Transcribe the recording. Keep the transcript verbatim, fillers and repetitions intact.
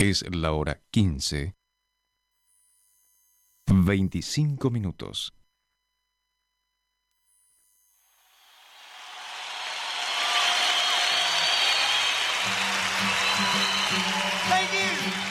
Es la hora quince, veinticinco minutos. Thank you.